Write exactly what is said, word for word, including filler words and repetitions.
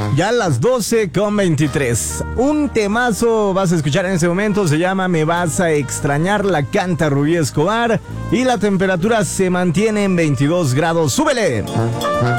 Ya a las doce con veintitrés. Un temazo vas a escuchar en ese momento. Se llama Me Vas a Extrañar. La canta Rubí Escobar. Y la temperatura se mantiene en veintidós grados. ¡Súbele!